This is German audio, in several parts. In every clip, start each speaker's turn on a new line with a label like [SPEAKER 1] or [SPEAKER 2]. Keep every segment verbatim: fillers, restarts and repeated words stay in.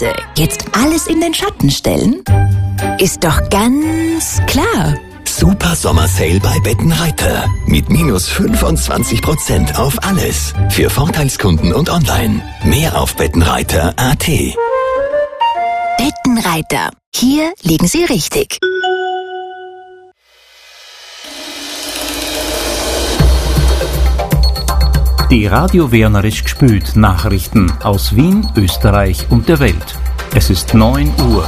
[SPEAKER 1] Gäste jetzt alles in den Schatten stellen? Ist doch ganz klar.
[SPEAKER 2] Super Sommersale bei Bettenreiter. Mit minus fünfundzwanzig Prozent auf alles. Für Vorteilskunden und online. Mehr auf bettenreiter punkt a t.
[SPEAKER 1] Bettenreiter. Hier liegen Sie richtig.
[SPEAKER 3] Die Radio Wernerisch gespült Nachrichten aus Wien, Österreich und der Welt. Es ist neun Uhr.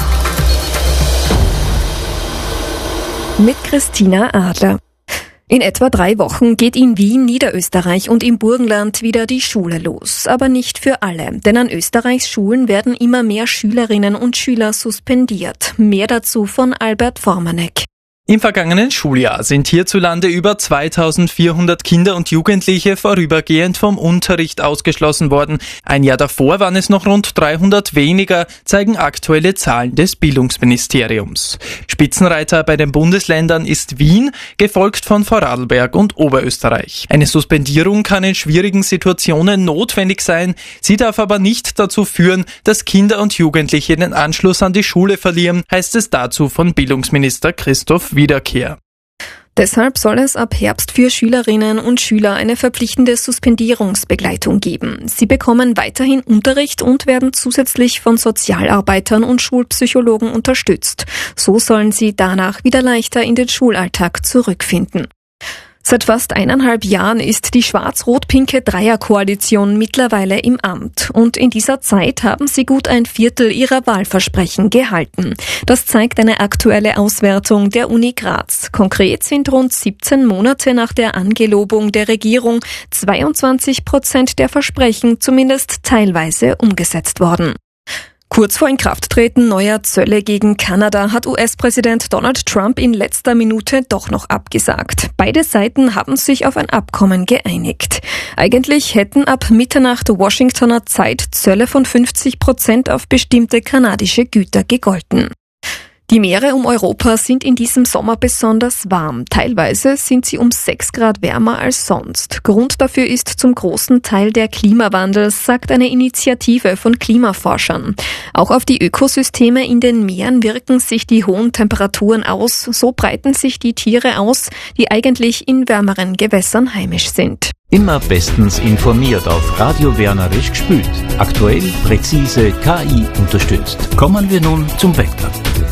[SPEAKER 4] Mit Christina Adler. In etwa drei Wochen geht in Wien, Niederösterreich und im Burgenland wieder die Schule los. Aber nicht für alle, denn an Österreichs Schulen werden immer mehr Schülerinnen und Schüler suspendiert. Mehr dazu von Albert Formanek.
[SPEAKER 5] Im vergangenen Schuljahr sind hierzulande über zweitausendvierhundert Kinder und Jugendliche vorübergehend vom Unterricht ausgeschlossen worden. Ein Jahr davor waren es noch rund dreihundert weniger, zeigen aktuelle Zahlen des Bildungsministeriums. Spitzenreiter bei den Bundesländern ist Wien, gefolgt von Vorarlberg und Oberösterreich. Eine Suspendierung kann in schwierigen Situationen notwendig sein, sie darf aber nicht dazu führen, dass Kinder und Jugendliche den Anschluss an die Schule verlieren, heißt es dazu von Bildungsminister Christoph Wiederkehr.
[SPEAKER 4] Deshalb soll es ab Herbst für Schülerinnen und Schüler eine verpflichtende Suspendierungsbegleitung geben. Sie bekommen weiterhin Unterricht und werden zusätzlich von Sozialarbeitern und Schulpsychologen unterstützt. So sollen sie danach wieder leichter in den Schulalltag zurückfinden. Seit fast eineinhalb Jahren ist die schwarz-rot-pinke Dreierkoalition mittlerweile im Amt. Und in dieser Zeit haben sie gut ein Viertel ihrer Wahlversprechen gehalten. Das zeigt eine aktuelle Auswertung der Uni Graz. Konkret sind rund siebzehn Monate nach der Angelobung der Regierung zweiundzwanzig Prozent der Versprechen zumindest teilweise umgesetzt worden. Kurz vor Inkrafttreten neuer Zölle gegen Kanada hat U S-Präsident Donald Trump in letzter Minute doch noch abgesagt. Beide Seiten haben sich auf ein Abkommen geeinigt. Eigentlich hätten ab Mitternacht Washingtoner Zeit Zölle von fünfzig Prozent auf bestimmte kanadische Güter gegolten. Die Meere um Europa sind in diesem Sommer besonders warm. Teilweise sind sie um sechs Grad wärmer als sonst. Grund dafür ist zum großen Teil der Klimawandel, sagt eine Initiative von Klimaforschern. Auch auf die Ökosysteme in den Meeren wirken sich die hohen Temperaturen aus. So breiten sich die Tiere aus, die eigentlich in wärmeren Gewässern heimisch sind.
[SPEAKER 3] Immer bestens informiert auf Radio Wernerisch gespült. Aktuell, präzise, K I unterstützt. Kommen wir nun zum Wetter.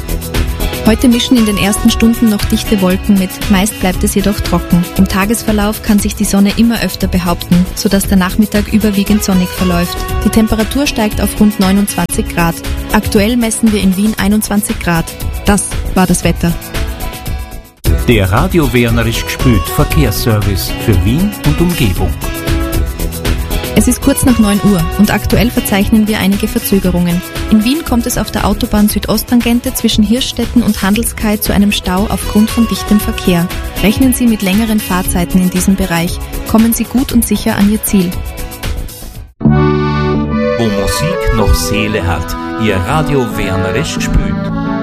[SPEAKER 6] Heute mischen in den ersten Stunden noch dichte Wolken mit, meist bleibt es jedoch trocken. Im Tagesverlauf kann sich die Sonne immer öfter behaupten, sodass der Nachmittag überwiegend sonnig verläuft. Die Temperatur steigt auf rund neunundzwanzig Grad. Aktuell messen wir in Wien einundzwanzig Grad. Das war das Wetter.
[SPEAKER 3] Der Radio Wernerisch gespült Verkehrsservice für Wien und Umgebung.
[SPEAKER 6] Es ist kurz nach neun Uhr und aktuell verzeichnen wir einige Verzögerungen. In Wien kommt es auf der Autobahn Südosttangente zwischen Hirschstetten und Handelskai zu einem Stau aufgrund von dichtem Verkehr. Rechnen Sie mit längeren Fahrzeiten in diesem Bereich. Kommen Sie gut und sicher an Ihr Ziel.
[SPEAKER 3] Wo Musik noch Seele hat, Ihr Radio Wernerisch gespült.